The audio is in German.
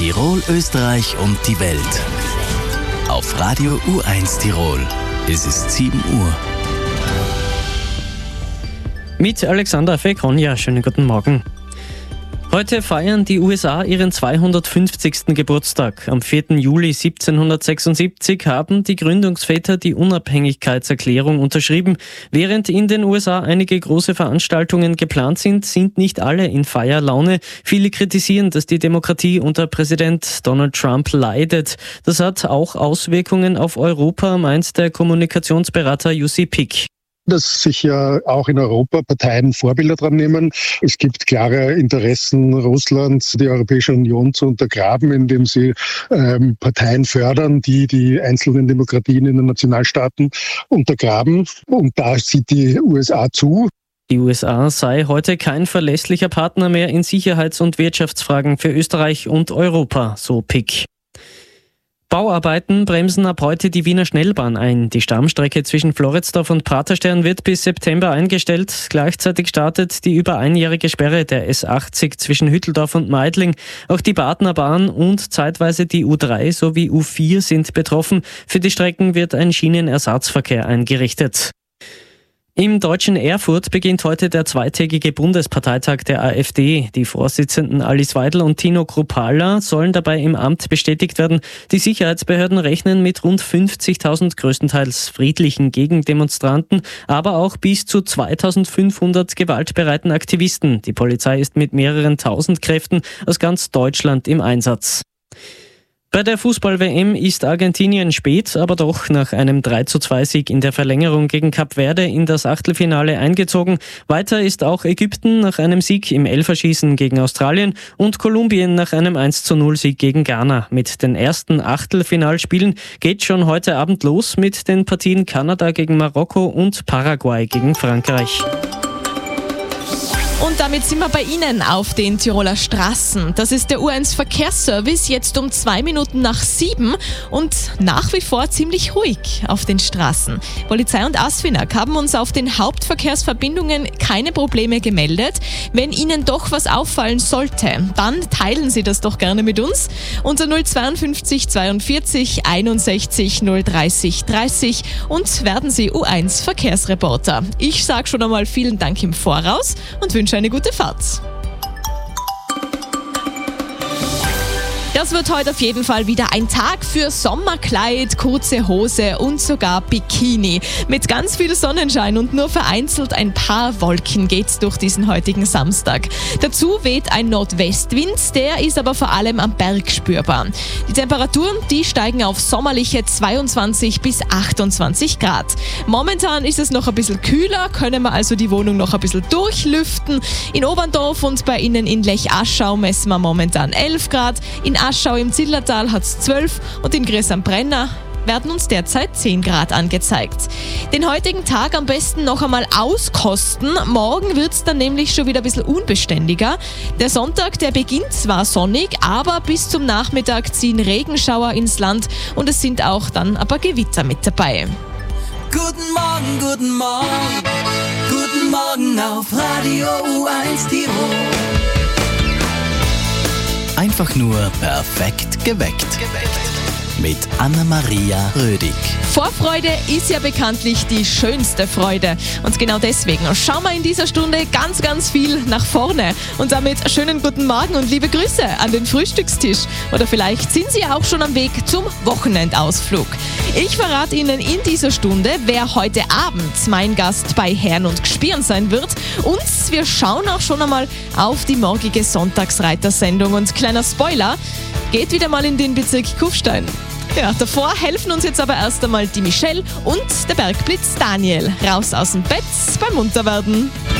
Tirol, Österreich und die Welt. Auf Radio U1 Tirol. Es ist 7 Uhr. Mit Alexander Fekronja, schönen guten Morgen. Heute feiern die USA ihren 250. Geburtstag. Am 4. Juli 1776 haben die Gründungsväter die Unabhängigkeitserklärung unterschrieben. Während in den USA einige große Veranstaltungen geplant sind, sind nicht alle in Feierlaune. Viele kritisieren, dass die Demokratie unter Präsident Donald Trump leidet. Das hat auch Auswirkungen auf Europa, meint der Kommunikationsberater Jussi Pick. Dass sich ja auch in Europa Parteien Vorbilder dran nehmen. Es gibt klare Interessen Russlands, die Europäische Union zu untergraben, indem sie Parteien fördern, die die einzelnen Demokratien in den Nationalstaaten untergraben. Und da sieht die USA zu. Die USA sei heute kein verlässlicher Partner mehr in Sicherheits- und Wirtschaftsfragen für Österreich und Europa, so Pick. Bauarbeiten bremsen ab heute die Wiener Schnellbahn ein. Die Stammstrecke zwischen Floridsdorf und Praterstern wird bis September eingestellt. Gleichzeitig startet die über einjährige Sperre der S80 zwischen Hütteldorf und Meidling. Auch die Badner Bahn und zeitweise die U3 sowie U4 sind betroffen. Für die Strecken wird ein Schienenersatzverkehr eingerichtet. Im deutschen Erfurt beginnt heute der zweitägige Bundesparteitag der AfD. Die Vorsitzenden Alice Weidel und Tino Kruppalla sollen dabei im Amt bestätigt werden. Die Sicherheitsbehörden rechnen mit rund 50.000 größtenteils friedlichen Gegendemonstranten, aber auch bis zu 2.500 gewaltbereiten Aktivisten. Die Polizei ist mit mehreren tausend Kräften aus ganz Deutschland im Einsatz. Bei der Fußball-WM ist Argentinien spät, aber doch nach einem 3:2-Sieg in der Verlängerung gegen Kap Verde in das Achtelfinale eingezogen. Weiter ist auch Ägypten nach einem Sieg im Elferschießen gegen Australien und Kolumbien nach einem 1:0-Sieg gegen Ghana. Mit den ersten Achtelfinalspielen geht schon heute Abend los mit den Partien Kanada gegen Marokko und Paraguay gegen Frankreich. Und damit sind wir bei Ihnen auf den Tiroler Straßen. Das ist der U1 Verkehrsservice, jetzt um 2 Minuten nach 7 und nach wie vor ziemlich ruhig auf den Straßen. Polizei und ASFINAG haben uns auf den Hauptverkehrsverbindungen keine Probleme gemeldet. Wenn Ihnen doch was auffallen sollte, dann teilen Sie das doch gerne mit uns unter 052 42 61 030 30 und werden Sie U1 Verkehrsreporter. Ich sage schon einmal vielen Dank im Voraus und wünsche eine gute Fahrt. Das wird heute auf jeden Fall wieder ein Tag für Sommerkleid, kurze Hose und sogar Bikini. Mit ganz viel Sonnenschein und nur vereinzelt ein paar Wolken geht's durch diesen heutigen Samstag. Dazu weht ein Nordwestwind, der ist aber vor allem am Berg spürbar. Die Temperaturen, die steigen auf sommerliche 22 bis 28 Grad. Momentan ist es noch ein bisschen kühler, können wir also die Wohnung noch ein bisschen durchlüften. In Oberndorf und bei Ihnen in Lech-Aschau messen wir momentan 11 Grad. In Aschau im Zillertal hat es 12 und in Gries am Brenner werden uns derzeit 10 Grad angezeigt. Den heutigen Tag am besten noch einmal auskosten. Morgen wird es dann nämlich schon wieder ein bisschen unbeständiger. Der Sonntag, der beginnt zwar sonnig, aber bis zum Nachmittag ziehen Regenschauer ins Land und es sind auch dann ein paar Gewitter mit dabei. Guten Morgen, guten Morgen, guten Morgen auf Radio U1 Tirol. Einfach nur perfekt geweckt. Mit Anna-Maria Rödig. Vorfreude ist ja bekanntlich die schönste Freude. Und genau deswegen schauen wir in dieser Stunde ganz, ganz viel nach vorne. Und damit schönen guten Morgen und liebe Grüße an den Frühstückstisch. Oder vielleicht sind Sie auch schon am Weg zum Wochenendausflug. Ich verrate Ihnen in dieser Stunde, wer heute Abend mein Gast bei Herrn und Gspieren sein wird. Und wir schauen auch schon einmal auf die morgige Sonntagsreitersendung. Und kleiner Spoiler, geht wieder mal in den Bezirk Kufstein. Ja, davor helfen uns jetzt aber erst einmal die Michelle und der Bergblitz Daniel. Raus aus dem Bett beim Munterwerden.